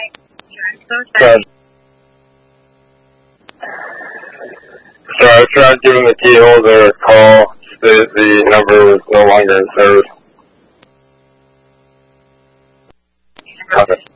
Sorry, I tried giving the key holder a call. The number was no longer in service. Okay.